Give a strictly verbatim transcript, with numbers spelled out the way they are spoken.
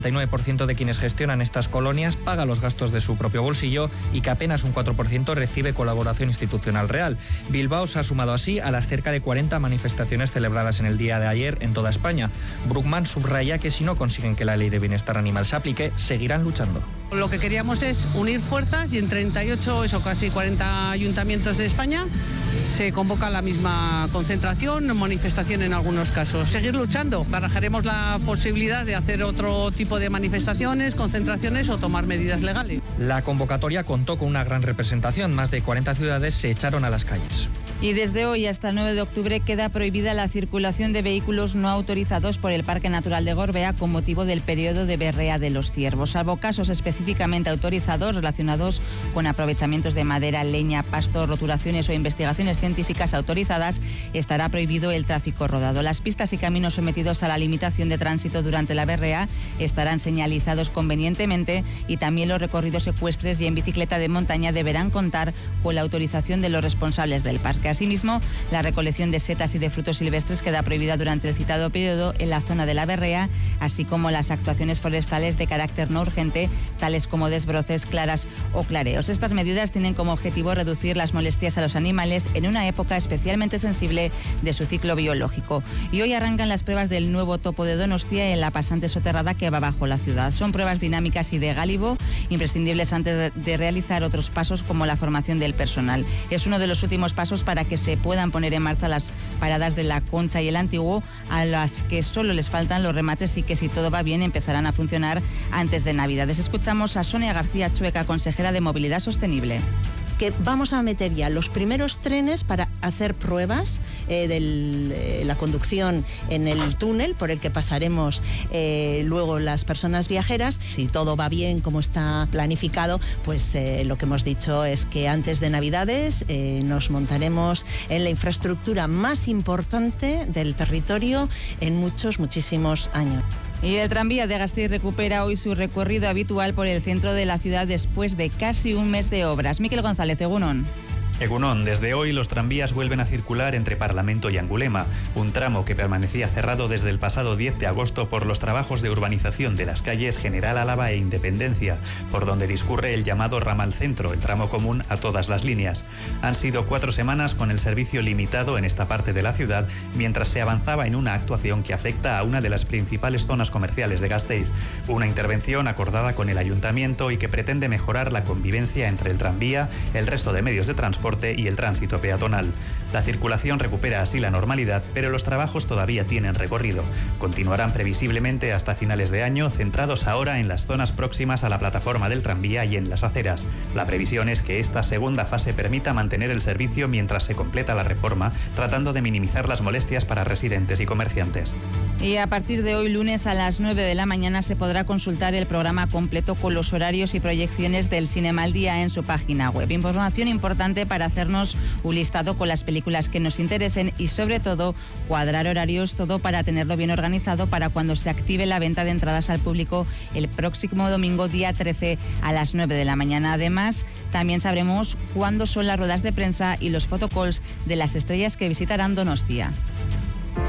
El noventa y nueve por ciento de quienes gestionan estas colonias paga los gastos de su propio bolsillo y que apenas un cuatro por ciento recibe colaboración institucional real. Bilbao se ha sumado así a las cerca de cuarenta manifestaciones celebradas en el día de ayer en toda España. Brookman subraya que si no consiguen que la ley de bienestar animal se aplique, seguirán luchando. Lo que queríamos es unir fuerzas y en treinta y ocho, eso casi cuarenta ayuntamientos de España se convoca la misma concentración, manifestación en algunos casos. Seguir luchando, barajaremos la posibilidad de hacer otro tipo de manifestaciones, concentraciones o tomar medidas legales. La convocatoria contó con una gran representación, más de cuarenta ciudades se echaron a las calles. Y desde hoy hasta el nueve de octubre queda prohibida la circulación de vehículos no autorizados por el Parque Natural de Gorbea con motivo del periodo de berrea de los ciervos, salvo casos específicamente autorizados relacionados con aprovechamientos de madera, leña, pasto, roturaciones o investigaciones científicas autorizadas. Estará prohibido el tráfico rodado. Las pistas y caminos sometidos a la limitación de tránsito durante la berrea estarán señalizados convenientemente y también los recorridos ecuestres y en bicicleta de montaña deberán contar con la autorización de los responsables del parque. Asimismo, la recolección de setas y de frutos silvestres queda prohibida durante el citado periodo en la zona de la berrea, así como las actuaciones forestales de carácter no urgente, tales como desbroces, claras o clareos. Estas medidas tienen como objetivo reducir las molestias a los animales en una época especialmente sensible de su ciclo biológico. Y hoy arrancan las pruebas del nuevo topo de Donostia en la pasante soterrada que va bajo la ciudad. Son pruebas dinámicas y de gálibo, imprescindibles antes de realizar otros pasos como la formación del personal. Es uno de los últimos pasos para que se puedan poner en marcha las paradas de la Concha y el Antiguo, a las que solo les faltan los remates y que, si todo va bien, empezarán a funcionar antes de Navidades. Escuchamos a Sonia García Chueca, consejera de Movilidad Sostenible. Que vamos a meter ya los primeros trenes para hacer pruebas eh, de eh, la conducción en el túnel por el que pasaremos eh, luego las personas viajeras. Si todo va bien como está planificado, pues eh, lo que hemos dicho es que antes de Navidades eh, nos montaremos en la infraestructura más importante del territorio en muchos, muchísimos años. Y el tranvía de Gasteiz recupera hoy su recorrido habitual por el centro de la ciudad después de casi un mes de obras. Miquel González, Egunon. Egunon, desde hoy los tranvías vuelven a circular entre Parlamento y Angulema, un tramo que permanecía cerrado desde el pasado diez de agosto por los trabajos de urbanización de las calles General Álava e Independencia, por donde discurre el llamado ramal centro, el tramo común a todas las líneas. Han sido cuatro semanas con el servicio limitado en esta parte de la ciudad, mientras se avanzaba en una actuación que afecta a una de las principales zonas comerciales de Gasteiz, una intervención acordada con el ayuntamiento y que pretende mejorar la convivencia entre el tranvía, el resto de medios de transporte y el tránsito peatonal. La circulación recupera así la normalidad, pero los trabajos todavía tienen recorrido. Continuarán previsiblemente hasta finales de año, centrados ahora en las zonas próximas a la plataforma del tranvía y en las aceras. La previsión es que esta segunda fase permita mantener el servicio mientras se completa la reforma, tratando de minimizar las molestias para residentes y comerciantes. Y a partir de hoy, lunes a las nueve de la mañana, se podrá consultar el programa completo con los horarios y proyecciones del Cinema al Día en su página web. Información importante para hacernos un listado con las películas que nos interesen y, sobre todo, cuadrar horarios, todo para tenerlo bien organizado para cuando se active la venta de entradas al público el próximo domingo, día trece, a las nueve de la mañana. Además, también sabremos cuándo son las ruedas de prensa y los photocalls de las estrellas que visitarán Donostia.